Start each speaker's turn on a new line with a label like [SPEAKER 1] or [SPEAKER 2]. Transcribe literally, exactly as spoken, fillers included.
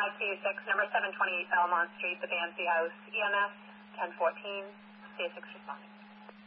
[SPEAKER 1] five two six, number seven twenty-eight Belmont Street, the Bancy House, E M S ten fourteen, Stay six responding.